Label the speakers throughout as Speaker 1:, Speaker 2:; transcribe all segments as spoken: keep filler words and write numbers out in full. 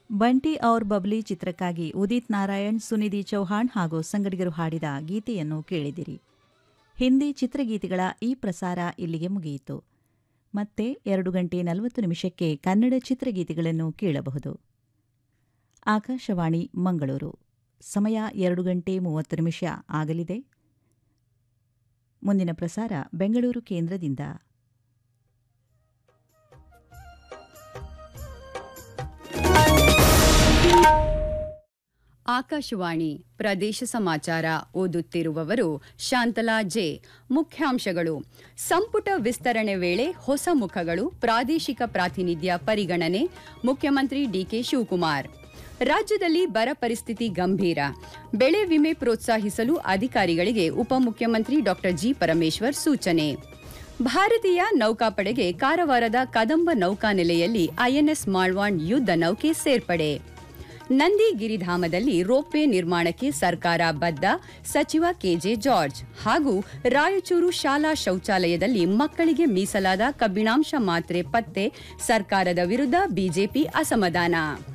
Speaker 1: ಬಂಟಿ ಔರ್ bubbly ಚಿತ್ರಕ್ಕಾಗಿ ಉದಿತ್ ನಾರಾಯಣ್, ಸುನಿಧಿ ಚೌಹಾಣ್ ಹಾಗೂ ಸಂಗಡಿಗರು ಹಾಡಿದ ಗೀತೆಯನ್ನು ಕೇಳಿದಿರಿ. ಹಿಂದಿ ಚಿತ್ರಗೀತೆಗಳ ಈ ಪ್ರಸಾರ ಇಲ್ಲಿಗೆ ಮುಗಿಯಿತು. ಮತ್ತೆ ಎರಡು ಗಂಟೆ ನಲವತ್ತು ನಿಮಿಷಕ್ಕೆ ಕನ್ನಡ ಚಿತ್ರಗೀತೆಗಳನ್ನು ಕೇಳಬಹುದು. ಆಕಾಶವಾಣಿ ಮಂಗಳೂರು. ಸಮಯ ಎರಡು ಗಂಟೆ ಮೂವತ್ತು ನಿಮಿಷ ಆಗಲಿದೆ. ಮುಂದಿನ ಪ್ರಸಾರ ಬೆಂಗಳೂರು ಕೇಂದ್ರದಿಂದ.
Speaker 2: ಆಕಾಶವಾಣಿ ಪ್ರದೇಶ ಸಮಾಚಾರ ಓದುತ್ತಿರುವವರು ಶಾಂತಲಾ ಜೆ. ಮುಖ್ಯಾಂಶಗಳು: ಸಂಪುಟ ವಿಸ್ತರಣೆ ವೇಳೆ ಹೊಸ ಮುಖಗಳು, ಪ್ರಾದೇಶಿಕ ಪ್ರಾತಿನಿಧ್ಯ ಪರಿಗಣನೆ. ಮುಖ್ಯಮಂತ್ರಿ ಡಿಕೆ ಶಿವಕುಮಾರ್. ರಾಜ್ಯದಲ್ಲಿ ಬರ ಪರಿಸ್ಥಿತಿ ಗಂಭೀರ, ಬೆಳೆ ವಿಮೆ ಪ್ರೋತ್ಸಾಹಿಸಲು ಅಧಿಕಾರಿಗಳಿಗೆ ಉಪಮುಖ್ಯಮಂತ್ರಿ ಡಾ ಜಿ ಪರಮೇಶ್ವರ್ ಸೂಚನೆ. ಭಾರತೀಯ ನೌಕಾಪಡೆಗೆ ಕಾರವಾರದ ಕದಂಬ ನೌಕಾನೆಲೆಯಲ್ಲಿ ಐಎನ್ಎಸ್ ಮಾಳ್ವಾಂಡ್ ಯುದ್ಧ ನೌಕೆ ಸೇರ್ಪಡೆ. ನಂದಿ ಗಿರಿಧಾಮದಲ್ಲಿ ರೋಪ್ವೇ ನಿರ್ಮಾಣಕ್ಕೆ ಸರ್ಕಾರ ಬದ್ಧ, ಸಚಿವ ಕೆಜೆ ಜಾರ್ಜ್. ಹಾಗೂ ರಾಯಚೂರು ಶಾಲಾ ಶೌಚಾಲಯದಲ್ಲಿ ಮಕ್ಕಳಿಗೆ ಮೀಸಲಾದ ಕಬ್ಬಿಣಾಂಶ ಮಾತ್ರೆ ಪತ್ತೆ, ಸರ್ಕಾರದ ವಿರುದ್ಧ ಬಿಜೆಪಿ ಅಸಮಾಧಾನ.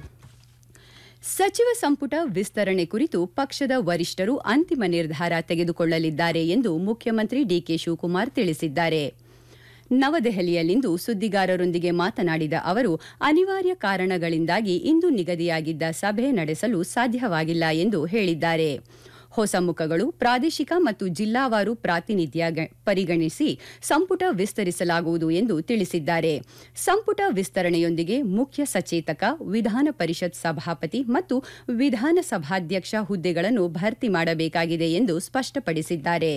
Speaker 2: ಸಚಿವ ಸಂಪುಟ ವಿಸ್ತರಣೆ ಕುರಿತು ಪಕ್ಷದ ವರಿಷ್ಠರು ಅಂತಿಮ ನಿರ್ಧಾರ ತೆಗೆದುಕೊಳ್ಳಲಿದ್ದಾರೆ ಎಂದು ಮುಖ್ಯಮಂತ್ರಿ ಡಿಕೆ ಶಿವಕುಮಾರ್ ತಿಳಿಸಿದ್ದಾರೆ. ನವದೆಹಲಿಯಲ್ಲಿಂದು ಸುದ್ದಿಗಾರರೊಂದಿಗೆ ಮಾತನಾಡಿದ ಅವರು, ಅನಿವಾರ್ಯ ಕಾರಣಗಳಿಂದಾಗಿ ಇಂದು ನಿಗದಿಯಾಗಿದ್ದ ಸಭೆ ನಡೆಸಲು ಸಾಧ್ಯವಾಗಿಲ್ಲ ಎಂದು ಹೇಳಿದ್ದಾರೆ. ಹೊಸ ಮುಖಗಳು, ಪ್ರಾದೇಶಿಕ ಮತ್ತು ಜಿಲ್ಲಾವಾರು ಪ್ರಾತಿನಿಧ್ಯ ಪರಿಗಣಿಸಿ ಸಂಪುಟ ವಿಸ್ತರಿಸಲಾಗುವುದು ಎಂದು ತಿಳಿಸಿದ್ದಾರೆ. ಸಂಪುಟ ವಿಸ್ತರಣೆಯೊಂದಿಗೆ ಮುಖ್ಯ ಸಚೇತಕ, ವಿಧಾನ ಪರಿಷತ್ ಸಭಾಪತಿ ಮತ್ತು ವಿಧಾನಸಭಾಧ್ಯಕ್ಷ ಹುದ್ದೆಗಳನ್ನು ಭರ್ತಿ ಮಾಡಬೇಕಾಗಿದೆ ಎಂದು ಸ್ಪಷ್ಟಪಡಿಸಿದ್ದಾರೆ.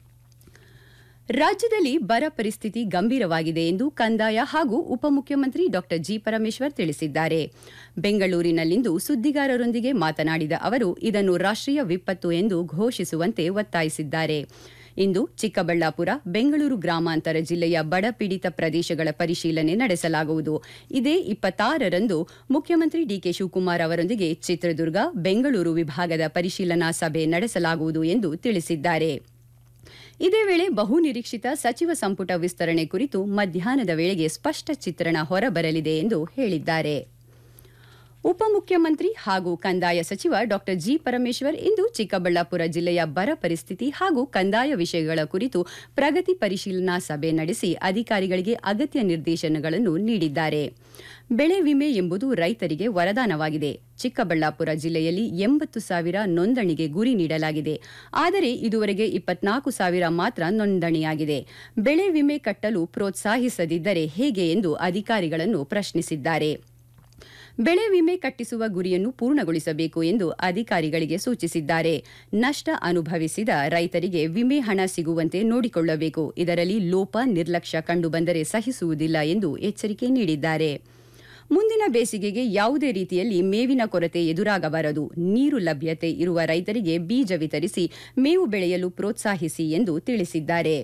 Speaker 2: ರಾಜ್ಯದಲ್ಲಿ ಬರ ಪರಿಸ್ಥಿತಿ ಗಂಭೀರವಾಗಿದೆ ಎಂದು ಕಂದಾಯ ಹಾಗೂ ಉಪಮುಖ್ಯಮಂತ್ರಿ ಡಾ ಜಿ ಪರಮೇಶ್ವರ್ ತಿಳಿಸಿದ್ದಾರೆ. ಬೆಂಗಳೂರಿನಲ್ಲಿಂದು ಸುದ್ದಿಗಾರರೊಂದಿಗೆ ಮಾತನಾಡಿದ ಅವರು, ಇದನ್ನು ರಾಷ್ಟ್ರೀಯ ವಿಪತ್ತು ಎಂದು ಘೋಷಿಸುವಂತೆ ಒತ್ತಾಯಿಸಿದ್ದಾರೆ. ಇಂದು ಚಿಕ್ಕಬಳ್ಳಾಪುರ, ಬೆಂಗಳೂರು ಗ್ರಾಮಾಂತರ ಜಿಲ್ಲೆಯ ಬಡಪೀಡಿತ ಪ್ರದೇಶಗಳ ಪರಿಶೀಲನೆ ನಡೆಸಲಾಗುವುದು. ಇದೇ ಇಪ್ಪತ್ತಾರರಂದು ಮುಖ್ಯಮಂತ್ರಿ ಡಿಕೆ ಶಿವಕುಮಾರ್ ಅವರೊಂದಿಗೆ ಚಿತ್ರದುರ್ಗ, ಬೆಂಗಳೂರು ವಿಭಾಗದ ಪರಿಶೀಲನಾ ಸಭೆ ನಡೆಸಲಾಗುವುದು ಎಂದು ತಿಳಿಸಿದ್ದಾರೆ. ಇದೇ ವೇಳೆ ಬಹುನಿರೀಕ್ಷಿತ ಸಚಿವ ಸಂಪುಟ ವಿಸ್ತರಣೆ ಕುರಿತು ಮಧ್ಯಾಹ್ನದ ವೇಳೆಗೆ ಸ್ಪಷ್ಟ ಚಿತ್ರಣ ಹೊರಬರಲಿದೆ ಎಂದು ಹೇಳಿದ್ದಾರೆ. ಉಪಮುಖ್ಯಮಂತ್ರಿ ಹಾಗೂ ಕಂದಾಯ ಸಚಿವ ಡಾ ಜಿ ಪರಮೇಶ್ವರ್ ಇಂದು ಚಿಕ್ಕಬಳ್ಳಾಪುರ ಜಿಲ್ಲೆಯ ಬರ ಪರಿಸ್ಥಿತಿ ಹಾಗೂ ಕಂದಾಯ ವಿಷಯಗಳ ಕುರಿತು ಪ್ರಗತಿ ಪರಿಶೀಲನಾ ಸಭೆ ನಡೆಸಿ ಅಧಿಕಾರಿಗಳಿಗೆ ಅಗತ್ಯ ನಿರ್ದೇಶನಗಳನ್ನು ನೀಡಿದ್ದಾರೆ. ಬೆಳೆ ವಿಮೆ ಎಂಬುದು ರೈತರಿಗೆ ವರದಾನವಾಗಿದೆ. ಚಿಕ್ಕಬಳ್ಳಾಪುರ ಜಿಲ್ಲೆಯಲ್ಲಿ ಎಂಬತ್ತು ಸಾವಿರ ನೋಂದಣಿಗೆ ಗುರಿ ನೀಡಲಾಗಿದೆ. ಆದರೆ ಇದುವರೆಗೆ ಇಪ್ಪತ್ನಾಲ್ಕು ಸಾವಿರ ಮಾತ್ರ ನೋಂದಣಿಯಾಗಿದೆ. ಬೆಳೆ ವಿಮೆ ಕಟ್ಟಲು ಪ್ರೋತ್ಸಾಹಿಸದಿದ್ದರೆ ಹೇಗೆ ಎಂದು ಅಧಿಕಾರಿಗಳನ್ನು ಪ್ರಶ್ನಿಸಿದ್ದಾರೆ. ಬೆಳೆ ವಿಮೆ ಕಟ್ಟಿಸುವ ಗುರಿಯನ್ನು ಪೂರ್ಣಗೊಳಿಸಬೇಕು ಎಂದು ಅಧಿಕಾರಿಗಳಿಗೆ ಸೂಚಿಸಿದ್ದಾರೆ. ನಷ್ಟ ಅನುಭವಿಸಿದ ರೈತರಿಗೆ ವಿಮೆ ಹಣ ಸಿಗುವಂತೆ ನೋಡಿಕೊಳ್ಳಬೇಕು. ಇದರಲ್ಲಿ ಲೋಪ, ನಿರ್ಲಕ್ಷ್ಯ ಕಂಡುಬಂದರೆ ಸಹಿಸುವುದಿಲ್ಲ ಎಂದು ಎಚ್ಚರಿಕೆ ನೀಡಿದ್ದಾರೆ. ಮುಂದಿನ ಬೇಸಿಗೆಗೆ ಯಾವುದೇ ರೀತಿಯಲ್ಲಿ ಮೇವಿನ ಕೊರತೆ ಎದುರಾಗಬಾರದು. ನೀರು ಲಭ್ಯತೆ ಇರುವ ರೈತರಿಗೆ ಬೀಜ ವಿತರಿಸಿ ಮೇವು ಬೆಳೆಯಲು ಪ್ರೋತ್ಸಾಹಿಸಿ ಎಂದು ತಿಳಿಸಿದ್ದಾರೆ.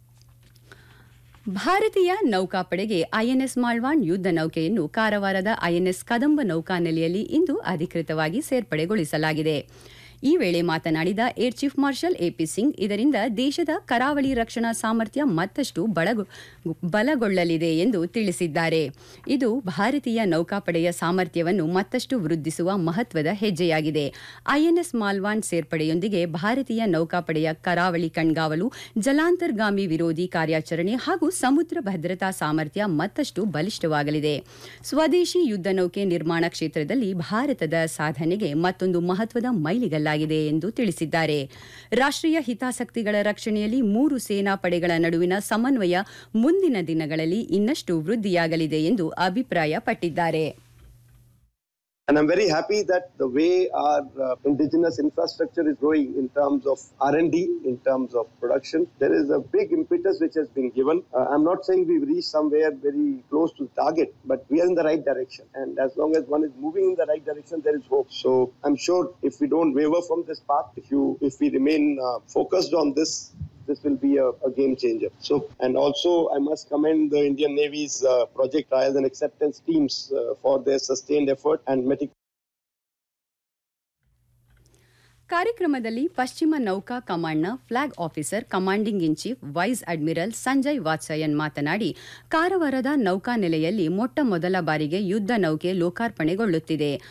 Speaker 2: ಭಾರತೀಯ ನೌಕಾಪಡೆಗೆ ಐಎನ್ಎಸ್ ಮಾಳ್ವಾಂಡ್ ಯುದ್ಧ ನೌಕೆಯನ್ನು ಕಾರವಾರದ ಐಎನ್ಎಸ್ ಕದಂಬ ನೌಕಾನೆಲೆಯಲ್ಲಿ ಇಂದು ಅಧಿಕೃತವಾಗಿ ಸೇರ್ಪಡೆಗೊಳಿಸಲಾಗಿದೆ. ಈ ವೇಳೆ ಮಾತನಾಡಿದ air chief marshal AP Singh, ಇದರಿಂದ ದೇಶದ ಕರಾವಳಿ ರಕ್ಷಣಾ ಸಾಮರ್ಥ್ಯ ಮತ್ತಷ್ಟು ಬಲಗೊಳ್ಳಲಿದೆ ಎಂದು ತಿಳಿಸಿದ್ದಾರೆ. ಇದು ಭಾರತೀಯ ನೌಕಾಪಡೆಯ ಸಾಮರ್ಥ್ಯವನ್ನು ಮತ್ತಷ್ಟು ವೃದ್ಧಿಸುವ ಮಹತ್ವದ ಹೆಜ್ಜೆಯಾಗಿದೆ. ಐಎನ್ಎಸ್ ಮಾಲ್ವಾಂಡ್ ಸೇರ್ಪಡೆಯೊಂದಿಗೆ ಭಾರತೀಯ ನೌಕಾಪಡೆಯ ಕರಾವಳಿ ಕಣ್ಗಾವಲು, ಜಲಾಂತರ್ಗಾಮಿ ವಿರೋಧಿ ಕಾರ್ಯಾಚರಣೆ ಹಾಗೂ ಸಮುದ್ರ ಭದ್ರತಾ ಸಾಮರ್ಥ್ಯ ಮತ್ತಷ್ಟು ಬಲಿಷ್ಠವಾಗಲಿದೆ. ಸ್ವದೇಶಿ ಯುದ್ಧ ನೌಕೆ ನಿರ್ಮಾಣ ಕ್ಷೇತ್ರದಲ್ಲಿ ಭಾರತದ ಸಾಧನೆಗೆ ಮತ್ತೊಂದು ಮಹತ್ವದ ಮೈಲಿಗಲ್ಲ ಎಂದು ತಿಳಿಸಿದ್ದಾರೆ. ರಾಷ್ಟ್ರೀಯ ಹಿತಾಸಕ್ತಿಗಳ ರಕ್ಷಣೆಯಲ್ಲಿ ಮೂರು ಸೇನಾ ಪಡೆಗಳ ನಡುವಿನ ಸಮನ್ವಯ ಮುಂದಿನ ದಿನಗಳಲ್ಲಿ ಇನ್ನಷ್ಟು ವೃದ್ಧಿಯಾಗಲಿದೆ ಎಂದು ಅಭಿಪ್ರಾಯಪಟ್ಟಿದ್ದಾರೆ.
Speaker 3: And I'm very happy that the way our uh, indigenous infrastructure is growing in terms of R and D, in terms of production, there is a big impetus which has been given. Uh, I'm not saying we've reached somewhere very close to the target, but we are in the right direction. And as long as one is moving in the right direction, there is hope. So I'm sure if we don't waver from this path, if you, if we remain uh, focused on this, this will be a, a game changer. So, and also I must commend the Indian Navy's uh, project trials and acceptance teams uh, for their sustained effort and meticulous.
Speaker 2: ಕಾರ್ಯಕ್ರಮದಲ್ಲಿ ಪಶ್ಚಿಮ ನೌಕಾ ಕಮಾಂಡ್ನ flag officer, commanding in chief wise admiral Sanjay Vatsayan ಮಾತನಾಡಿ, ಕಾರವಾರದ ನೌಕಾನೆಲೆಯಲ್ಲಿ ಮೊಟ್ಟ ಮೊದಲ ಬಾರಿಗೆ ಯುದ್ಧ ನೌಕೆ ಲೋಕಾರ್ಪಣೆಗೊಳ್ಳುತ್ತಿದೆ.